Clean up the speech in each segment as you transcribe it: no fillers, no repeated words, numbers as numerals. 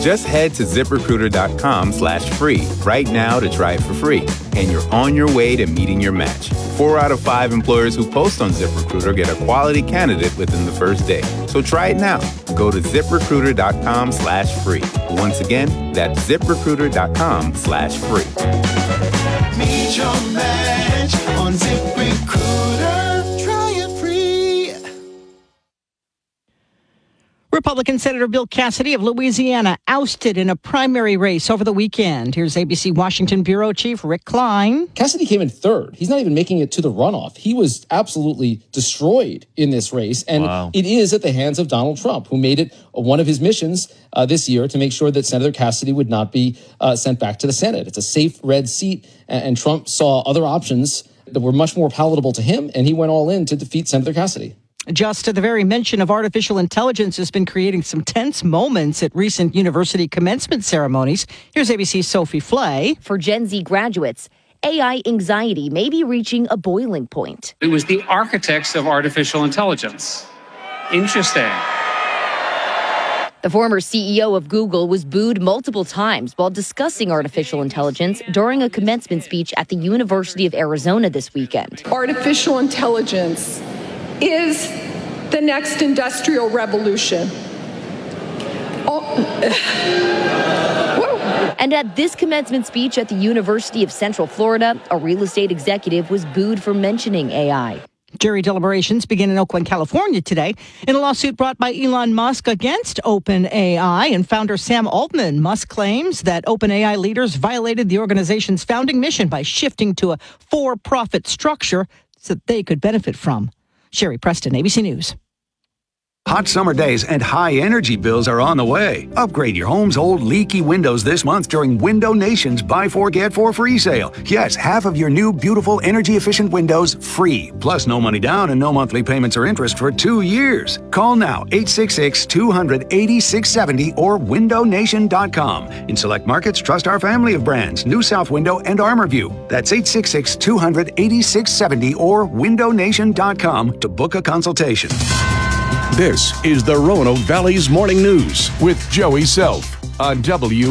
Just head to ZipRecruiter.com/free right now to try it for free. And you're on your way to meeting your match. 4 out of 5 employers who post on ZipRecruiter get a quality candidate within the first day. So try it now. Go to ZipRecruiter.com/free. Once again, that's ZipRecruiter.com/free. Meet your match on ZipRecruiter. Try it free. Republican Senator Bill Cassidy of Louisiana ousted in a primary race over the weekend. Here's ABC Washington Bureau Chief Rick Klein. Cassidy came in third. He's not even making it to the runoff. He was absolutely destroyed in this race. And It is at the hands of Donald Trump, who made it one of his missions this year to make sure that Senator Cassidy would not be sent back to the Senate. It's a safe red seat. And Trump saw other options that were much more palatable to him. And he went all in to defeat Senator Cassidy. Just the very mention of artificial intelligence has been creating some tense moments at recent university commencement ceremonies. Here's ABC's Sophie Flay. For Gen Z graduates, AI anxiety may be reaching a boiling point. It was the architects of artificial intelligence. Interesting. The former CEO of Google was booed multiple times while discussing artificial intelligence during a commencement speech at the University of Arizona this weekend. Artificial intelligence is the next industrial revolution. And at this commencement speech at the University of Central Florida, a real estate executive was booed for mentioning AI. Jury deliberations begin in Oakland, California today in a lawsuit brought by Elon Musk against OpenAI and founder Sam Altman. Musk claims that OpenAI leaders violated the organization's founding mission by shifting to a for-profit structure so that they could benefit from. Sherry Preston, ABC News. Hot summer days and high energy bills are on the way. Upgrade your home's old leaky windows this month during Window Nation's Buy 4 Get 4 free sale. Yes, half of your new beautiful energy efficient windows free. Plus no money down and no monthly payments or interest for 2 years. Call now 866-200-8670 or windownation.com. In select markets, trust our family of brands, New South Window and ArmorView. That's 866-200-8670 or windownation.com to book a consultation. This is the Roanoke Valley's Morning News with Joey Self on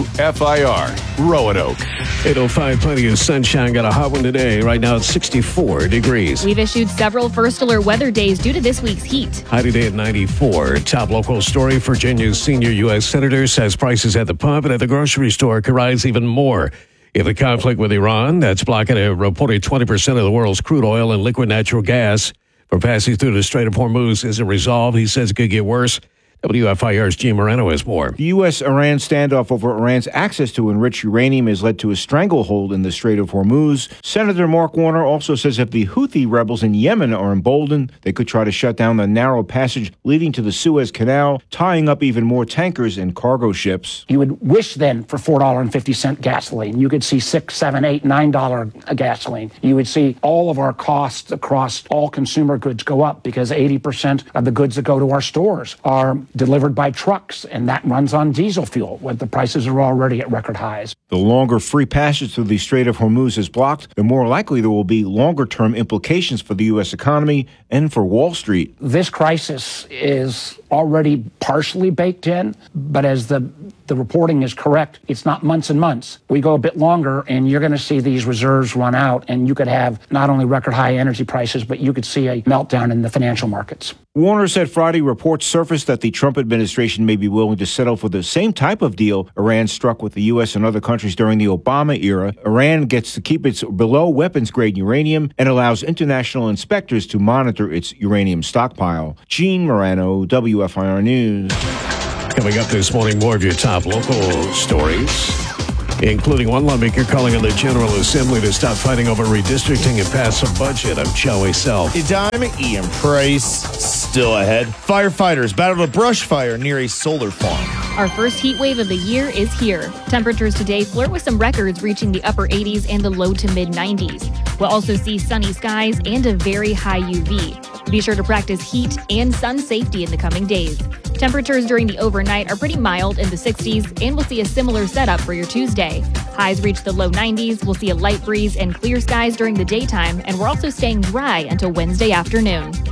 WFIR Roanoke. 8:05, plenty of sunshine. Got a hot one today. Right now it's 64 degrees. We've issued several first alert weather days due to this week's heat. High today at 94. Top local story, Virginia's senior U.S. senator says prices at the pump and at the grocery store could rise even more if the conflict with Iran, that's blocking a reported 20% of the world's crude oil and liquid natural gas for passing through the Strait of Hormuz, isn't resolved. He says it could get worse. WFIR's Gene Moreno has more. The U.S.-Iran standoff over Iran's access to enriched uranium has led to a stranglehold in the Strait of Hormuz. Senator Mark Warner also says if the Houthi rebels in Yemen are emboldened, they could try to shut down the narrow passage leading to the Suez Canal, tying up even more tankers and cargo ships. You would wish then for $4.50 gasoline. You could see $6, $7, $8, $9 gasoline. You would see all of our costs across all consumer goods go up because 80% of the goods that go to our stores are delivered by trucks, and that runs on diesel fuel when the prices are already at record highs. The longer free passage through the Strait of Hormuz is blocked, the more likely there will be longer-term implications for the U.S. economy and for Wall Street. This crisis is already partially baked in, but as the reporting is correct, it's not months and months. We go a bit longer, and you're going to see these reserves run out, and you could have not only record high energy prices, but you could see a meltdown in the financial markets. Warner said Friday reports surfaced that the Trump administration may be willing to settle for the same type of deal Iran struck with the U.S. and other countries during the Obama era. Iran gets to keep its below weapons-grade uranium and allows international inspectors to monitor its uranium stockpile. Gene Moreno, WFIR News. Coming up this morning, more of your top local stories, including one lawmaker calling on the General Assembly to stop fighting over redistricting and pass a budget. I'm Joey Self. Dime, Ian Price, still ahead. Firefighters battled a brush fire near a solar farm. Our first heat wave of the year is here. Temperatures today flirt with some records reaching the upper 80s and the low to mid 90s. We'll also see sunny skies and a very high UV. Be sure to practice heat and sun safety in the coming days. Temperatures during the overnight are pretty mild in the 60s, and we'll see a similar setup for your Tuesday. Highs reach the low 90s, we'll see a light breeze and clear skies during the daytime, and we're also staying dry until Wednesday afternoon.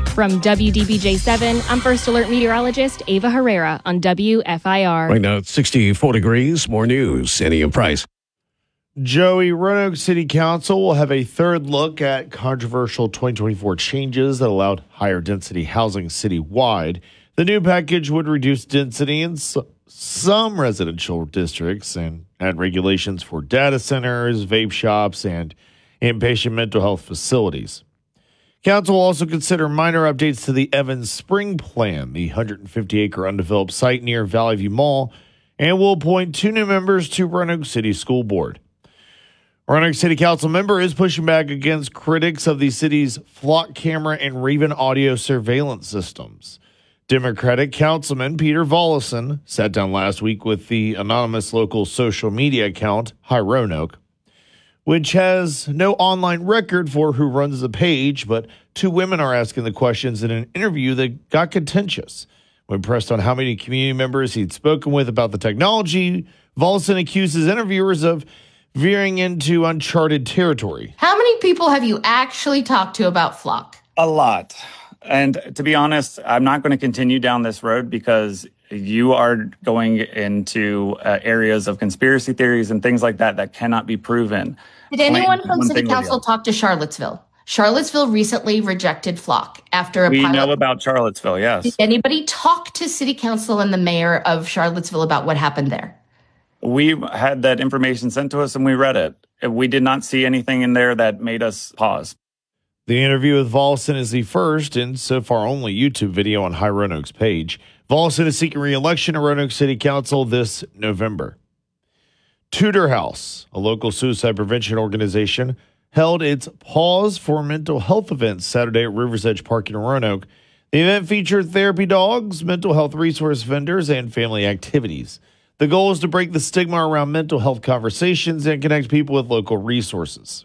From WDBJ7, I'm First Alert meteorologist Ava Herrera on WFIR. Right now it's 64 degrees. More news. Annie and Price. Joey, Roanoke City Council will have a third look at controversial 2024 changes that allowed higher density housing citywide. The new package would reduce density in some residential districts and add regulations for data centers, vape shops, and inpatient mental health facilities. Council will also consider minor updates to the Evans Spring Plan, the 150-acre undeveloped site near Valley View Mall, and will appoint 2 new members to Roanoke City School Board. Roanoke City Council member is pushing back against critics of the city's flock camera and Raven audio surveillance systems. Democratic Councilman Peter Volleson sat down last week with the anonymous local social media account, High Roanoke, which has no online record for who runs the page, but 2 women are asking the questions in an interview that got contentious. When pressed on how many community members he'd spoken with about the technology, Volleson accuses interviewers of veering into uncharted territory. How many people have you actually talked to about Flock? A lot. And to be honest, I'm not going to continue down this road because you are going into areas of conspiracy theories and things like that that cannot be proven. Did anyone from City Council talk to Charlottesville? Charlottesville recently rejected Flock after a We pilot. know about Charlottesville, yes. Did anybody talk to City Council and the mayor of Charlottesville about what happened there? We had that information sent to us and we read it. We did not see anything in there that made us pause. The interview with Volleson is the first and so far only YouTube video on High Roanoke's page. Volleson is seeking re-election to Roanoke City Council this November. Tudor House, a local suicide prevention organization, held its Pause for Mental Health event Saturday at Rivers Edge Park in Roanoke. The event featured therapy dogs, mental health resource vendors, and family activities. The goal is to break the stigma around mental health conversations and connect people with local resources.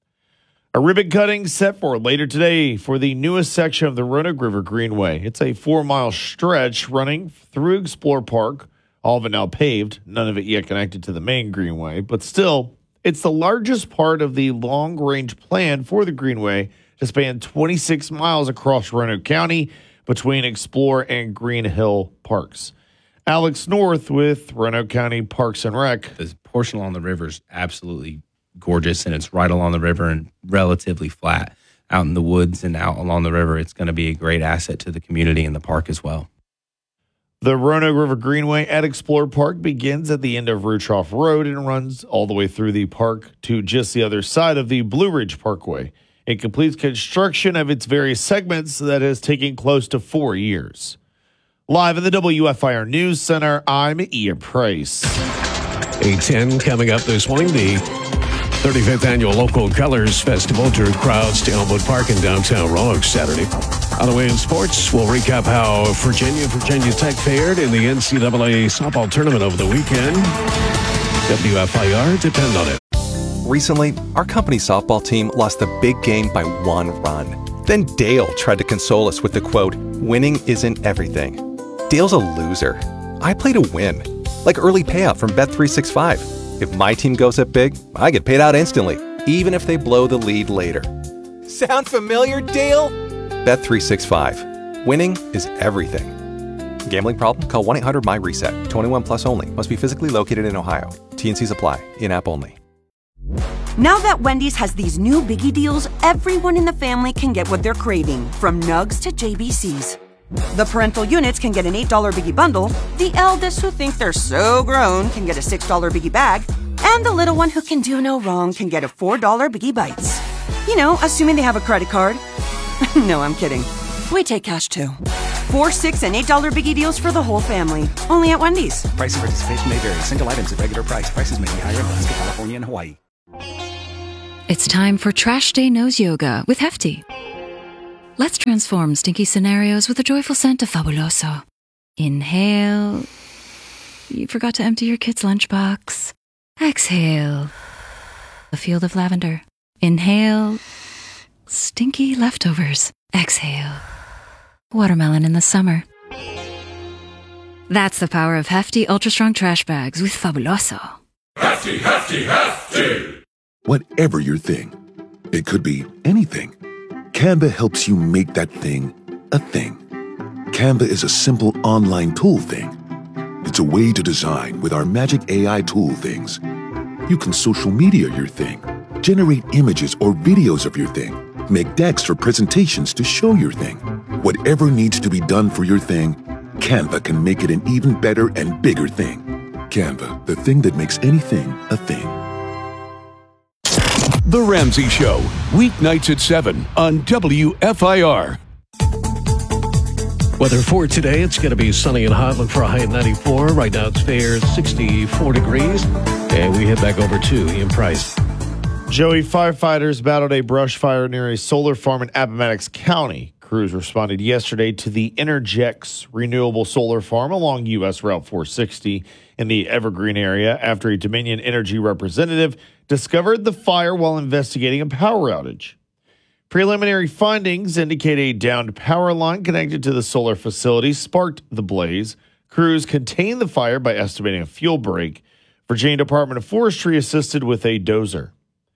A ribbon cutting set for later today for the newest section of the Roanoke River Greenway. It's a 4-mile stretch running through Explore Park, all of it now paved, none of it yet connected to the main Greenway. But still, it's the largest part of the long-range plan for the Greenway to span 26 miles across Roanoke County between Explore and Green Hill Parks. Alex North with Roanoke County Parks and Rec. The portion along the river is absolutely gorgeous, and it's right along the river and relatively flat out in the woods and out along the river. It's going to be a great asset to the community and the park as well. The Roanoke River Greenway at Explore Park begins at the end of Rutroff Road and runs all the way through the park to just the other side of the Blue Ridge Parkway. It completes construction of its various segments that has taken close to 4 years. Live in the WFIR News Center, I'm Ian Price. 8:10 coming up this morning. The 35th Annual Local Colors Festival drew crowds to Elmwood Park in downtown Roanoke Saturday. On the way in sports, we'll recap how Virginia Tech fared in the NCAA softball tournament over the weekend. WFIR, depend on it. Recently, our company softball team lost the big game by 1 run. Then Dale tried to console us with the quote, "Winning isn't everything." Dale's a loser. I play to win, like early payout from Bet365. If my team goes up big, I get paid out instantly, even if they blow the lead later. Sound familiar, Dale? Bet365. Winning is everything. Gambling problem? Call 1-800-MY-RESET. 21 plus only. Must be physically located in Ohio. T&Cs apply. In-app only. Now that Wendy's has these new biggie deals, everyone in the family can get what they're craving, from nugs to JBCs. The parental units can get an $8 biggie bundle, the eldest who think they're so grown can get a $6 biggie bag, and the little one who can do no wrong can get a $4 biggie bites. You know, assuming they have a credit card. No, I'm kidding. We take cash too. 4, 6, and $8 biggie deals for the whole family. Only at Wendy's. Price and participation may vary. Single items at regular price. Prices may be higher in Alaska, California, and Hawaii. It's time for Trash Day Nose Yoga with Hefty. Let's transform stinky scenarios with a joyful scent of Fabuloso. Inhale. You forgot to empty your kid's lunchbox. Exhale. A field of lavender. Inhale. Stinky leftovers. Exhale. Watermelon in the summer. That's the power of Hefty Ultra Strong Trash Bags with Fabuloso. Hefty, hefty, hefty! Whatever your thing, it could be anything. Canva helps you make that thing a thing. Canva is a simple online tool thing. It's a way to design with our magic AI tool things. You can social media your thing, generate images or videos of your thing, make decks for presentations to show your thing. Whatever needs to be done for your thing, Canva can make it an even better and bigger thing. Canva, the thing that makes anything a thing. The Ramsey Show, weeknights at 7 on WFIR. Weather for today, it's going to be sunny and hot. Look for a high of 94. Right now it's fair 64 degrees. And we head back over to Ian Price. Joey, firefighters battled a brush fire near a solar farm in Appomattox County. Crews responded yesterday to the Interjex renewable solar farm along U.S. Route 460 in the Evergreen area after a Dominion Energy representative discovered the fire while investigating a power outage. Preliminary findings indicate a downed power line connected to the solar facility sparked the blaze. Crews contained the fire by estimating a fuel break. Virginia Department of Forestry assisted with a dozer.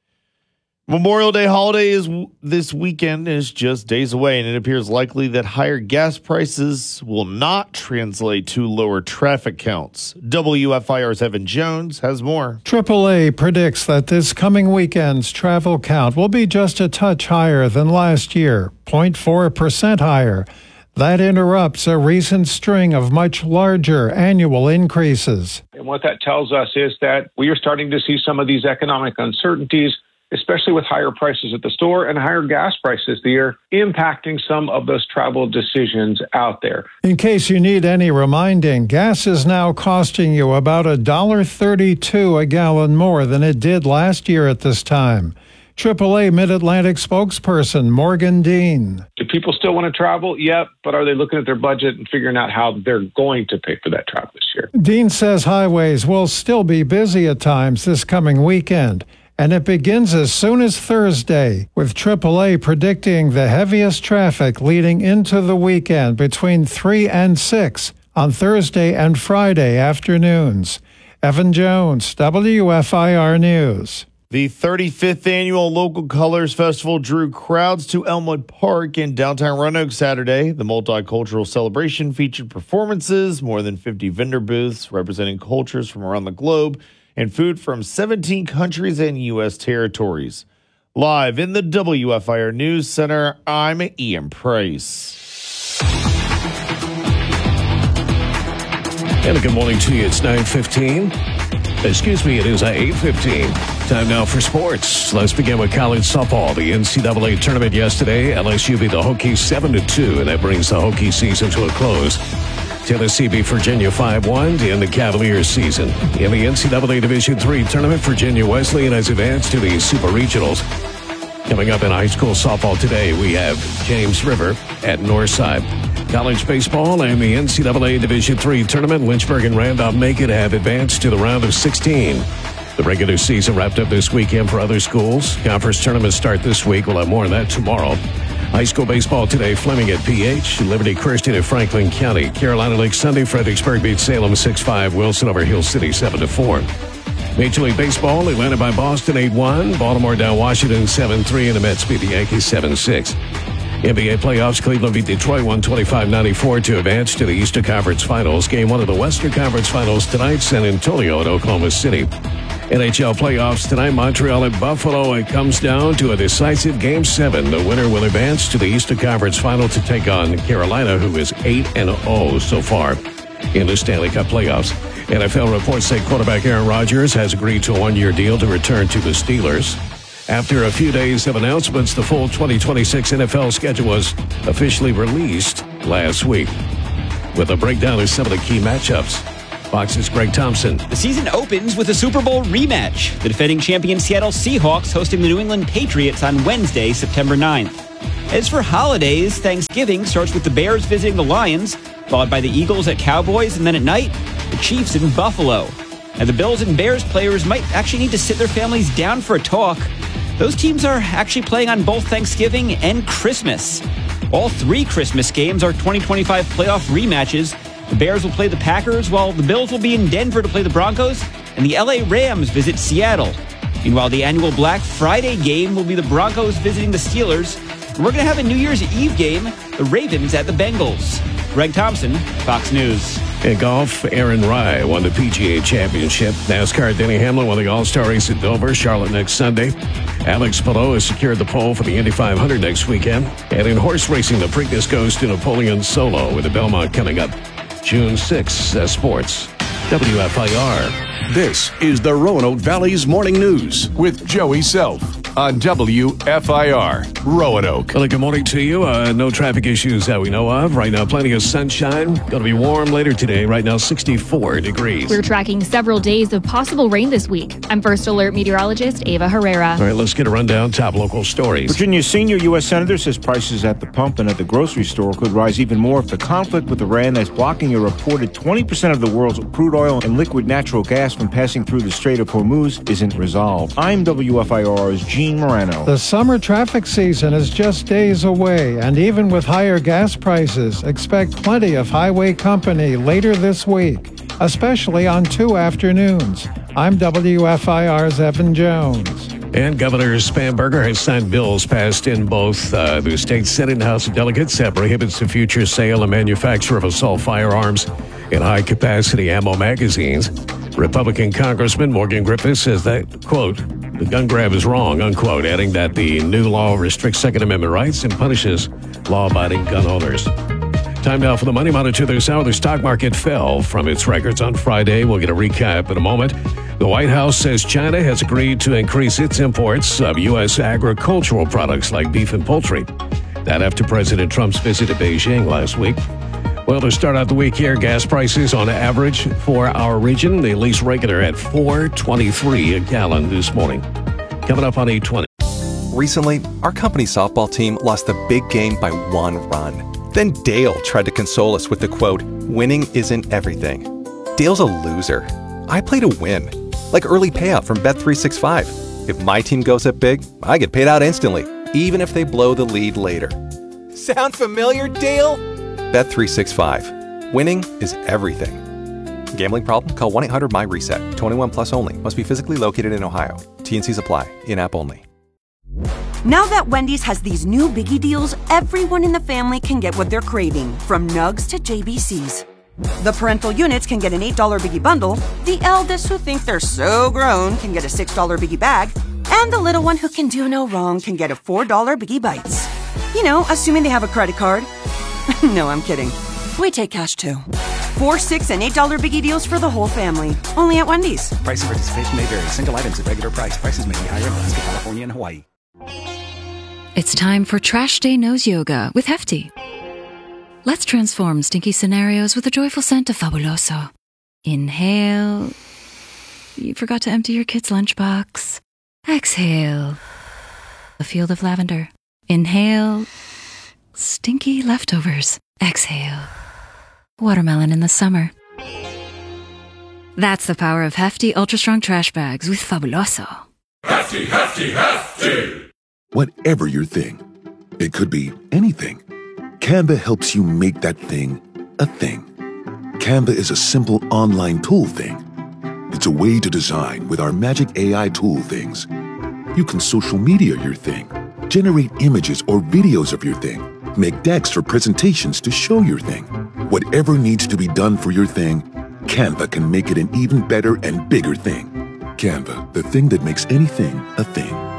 Memorial Day holiday this weekend is just days away, and it appears likely that higher gas prices will not translate to lower traffic counts. WFIR's Evan Jones has more. AAA predicts that this coming weekend's travel count will be just a touch higher than last year, 0.4% higher. That interrupts a recent string of much larger annual increases. And what that tells us is that we are starting to see some of these economic uncertainties, especially with higher prices at the store and higher gas prices the year, impacting some of those travel decisions out there. In case you need any reminding, gas is now costing you about $1.32 a gallon more than it did last year at this time. AAA Mid-Atlantic spokesperson Morgan Dean. Do people still want to travel? Yep, but are they looking at their budget and figuring out how they're going to pay for that travel this year? Dean says highways will still be busy at times this coming weekend, and it begins as soon as Thursday, with AAA predicting the heaviest traffic leading into the weekend between 3 and 6 on Thursday and Friday afternoons. Evan Jones, WFIR News. The 35th annual Local Colors Festival drew crowds to Elmwood Park in downtown Roanoke Saturday. The multicultural celebration featured performances, more than 50 vendor booths representing cultures from around the globe, and food from 17 countries and U.S. territories. Live in the WFIR News Center, I'm Ian Price. And a good morning to you. It's 9:15. Excuse me, it is 8:15. Time now for sports. Let's begin with college softball. The NCAA tournament yesterday, LSU beat the Hokies 7-2, and that brings the Hokie season to a close. Tennessee beat Virginia 5-1 to end the Cavaliers season. In the NCAA Division III tournament, Virginia Wesleyan has advanced to the Super Regionals. Coming up in high school softball today, we have James River at Northside. College baseball and the NCAA Division III tournament, Lynchburg and Randolph-Macon have advanced to the round of 16. The regular season wrapped up this weekend for other schools. Conference tournaments start this week. We'll have more on that tomorrow. High school baseball today, Fleming at PH, Liberty Christian at Franklin County. Carolina Lake Sunday, Fredericksburg beats Salem 6-5, Wilson over Hill City 7-4. Major League Baseball, Atlanta by Boston 8-1, Baltimore down Washington 7-3, and the Mets beat the Yankees 7-6. NBA playoffs, Cleveland beat Detroit 125-94 to advance to the Eastern Conference Finals. Game 1 of the Western Conference Finals tonight, San Antonio at Oklahoma City. NHL playoffs tonight, Montreal at Buffalo. It comes down to a decisive Game 7. The winner will advance to the Eastern Conference Final to take on Carolina, who is 8-0 so far in the Stanley Cup playoffs. NFL reports say quarterback Aaron Rodgers has agreed to a one-year deal to return to the Steelers. After a few days of announcements, the full 2026 NFL schedule was officially released last week. With a breakdown of some of the key matchups, Fox's Greg Thompson. The season opens with a Super Bowl rematch. The defending champion Seattle Seahawks hosting the New England Patriots on Wednesday, September 9th. As for holidays, Thanksgiving starts with the Bears visiting the Lions, followed by the Eagles at Cowboys, and then at night, the Chiefs in Buffalo. And the Bills and Bears players might actually need to sit their families down for a talk. Those teams are actually playing on both Thanksgiving and Christmas. All three Christmas games are 2025 playoff rematches. The Bears will play the Packers, while the Bills will be in Denver to play the Broncos, and the LA Rams visit Seattle. Meanwhile, the annual Black Friday game will be the Broncos visiting the Steelers. And we're going to have a New Year's Eve game. The the Ravens at the Bengals. Greg Thompson, Fox News. In golf, Aaron Rai won the PGA Championship. NASCAR, Denny Hamlin won the All-Star race at Dover, Charlotte next Sunday. Alex Palou has secured the pole for the Indy 500 next weekend. And in horse racing, the Preakness goes to Napoleon Solo with the Belmont coming up June 6th. Sports, WFIR. This is the Roanoke Valley's Morning News with Joey Self on WFIR, Roanoke. Well, good morning to you. No traffic issues that we know of. Right now, plenty of sunshine. Going to be warm later today. Right now, 64 degrees. We're tracking several days of possible rain this week. I'm First Alert meteorologist Ava Herrera. All right, let's get a rundown. Top local stories. Virginia's senior U.S. senator says prices at the pump and at the grocery store could rise even more if the conflict with Iran that's blocking a reported 20% of the world's crude oil and liquid natural gas from passing through the Strait of Hormuz isn't resolved. I'm WFIR's Gene Morano. The summer traffic season is just days away, and even with higher gas prices, expect plenty of highway company later this week, especially on 2 afternoons. I'm WFIR's Evan Jones. And Governor Spanberger has signed bills passed in both the state Senate and House of Delegates that prohibits the future sale and manufacture of assault firearms and high-capacity ammo magazines. Republican Congressman Morgan Griffith says that, quote, the gun grab is wrong, unquote, adding that the new law restricts Second Amendment rights and punishes law-abiding gun owners. Time now for the Money Monitor this hour. The stock market fell from its records on Friday. We'll get a recap in a moment. The White House says China has agreed to increase its imports of U.S. agricultural products like beef and poultry. That after President Trump's visit to Beijing last week. Well, to start out the week here, gas prices on average for our region, the least regular at $4.23 a gallon this morning. Coming up on 8:20. Recently, our company softball team lost the big game by 1 run. Then Dale tried to console us with the quote, winning isn't everything. Dale's a loser. I play to win. Like early payout from Bet365. If my team goes up big, I get paid out instantly, even if they blow the lead later. Sound familiar, Dale? Bet365. Winning is everything. Gambling problem? Call 1-800-MY-RESET. 21 plus only. Must be physically located in Ohio. T&Cs apply. In-app only. Now that Wendy's has these new biggie deals, everyone in the family can get what they're craving, from nugs to JBCs. The parental units can get an $8 biggie bundle, the eldest who think they're so grown can get a $6 biggie bag, and the little one who can do no wrong can get a $4 biggie bites. You know, assuming they have a credit card. No, I'm kidding. We take cash too. 4, 6, and $8 biggie deals for the whole family. Only at Wendy's. Price and participation may vary. Single items at regular price. Prices may be higher in Alaska, California, and Hawaii. It's time for Trash Day Nose Yoga with Hefty. Let's transform stinky scenarios with a joyful scent of Fabuloso. Inhale. You forgot to empty your kid's lunchbox. Exhale. A field of lavender. Inhale. Stinky leftovers. Exhale. Watermelon in the summer. That's the power of Hefty Ultra Strong Trash Bags with Fabuloso. Hefty, hefty, hefty! Whatever your thing, it could be anything. Canva helps you make that thing a thing. Canva is a simple online tool thing. It's a way to design with our magic AI tool things. You can social media your thing, generate images or videos of your thing, make decks or presentations to show your thing. Whatever needs to be done for your thing, Canva can make it an even better and bigger thing. Canva, the thing that makes anything a thing.